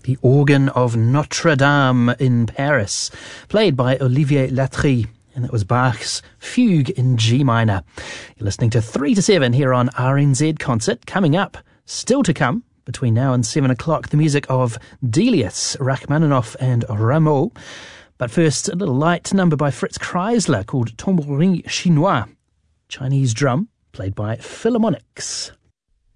The Organ of Notre Dame in Paris, played by Olivier Latry, and that was Bach's Fugue in G minor. You're listening to 3 to 7 here on RNZ Concert. Coming up, still to come, between now and 7 o'clock, the music of Delius, Rachmaninoff and Rameau. But first, a little light number by Fritz Kreisler called Tambourin Chinois, Chinese drum, played by Philharmonics.